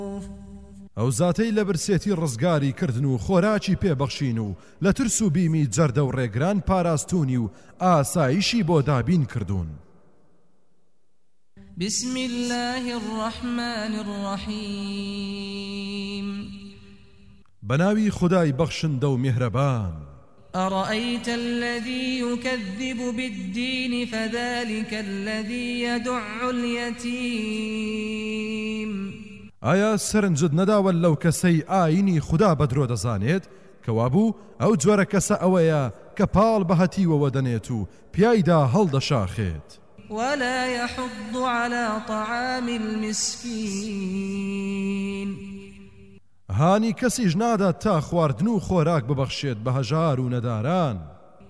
ئەو زاتەی لە برسێتی ڕزگاری کردن و خۆراکی پێبەخشین و لە ترس و بیمی جەردە و ڕێگران پاراستونی و ئاسایشی بۆ دابین کردوون. بسم الله الرحمن الرحيم بناوي خداي بخشندە و میهرەبان. أرأيت الذي يكذب بالدين فذلك الذي يدع اليتيم ئایا سەرنجت نەداوە لەو کەسەی ئاینی خوددا بەدرۆ دەزانێت کەوابوو ئەو جۆرە کەسە ئەوەیە کە پاڵ بەهەتیوەوە دەنێت و پیایدا هەڵدەشاخێت. ولا يحض على طعام المسكين هانی کەسیش نادات تا خواردن و خۆراک ببەخشێت بە هەژار و نەداران.